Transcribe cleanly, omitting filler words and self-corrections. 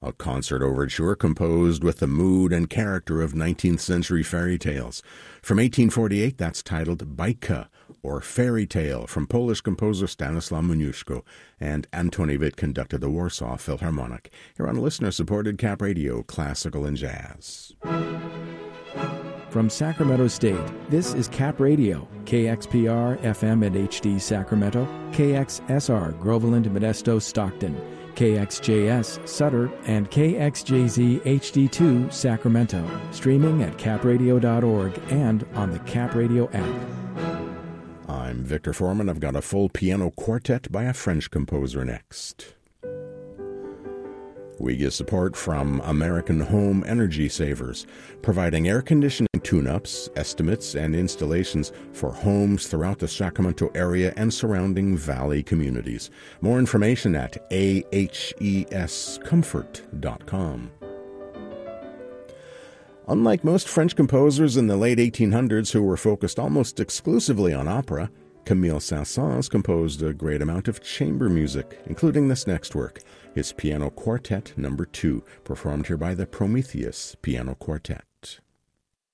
a concert overture composed with the mood and character of 19th century fairy tales. From 1848, that's titled Bajka, or Fairy Tale, from Polish composer Stanislaw Moniuszko, and Antoni Witt conducted the Warsaw Philharmonic. Here on listener-supported Cap Radio, Classical and Jazz. From Sacramento State, this is Cap Radio, KXPR FM and HD Sacramento, KXSR Groveland, Modesto, Stockton, KXJS Sutter, and KXJZ HD2 Sacramento, streaming at capradio.org and on the Cap Radio app. I'm Victor Foreman. I've got a full piano quartet by a French composer next. We get support from American Home Energy Savers, providing air conditioning tune-ups, estimates, and installations for homes throughout the Sacramento area and surrounding valley communities. More information at ahescomfort.com. Unlike most French composers in the late 1800s who were focused almost exclusively on opera, Camille Saint-Saëns composed a great amount of chamber music, including this next work, his Piano Quartet No. 2, performed here by the Prometheus Piano Quartet.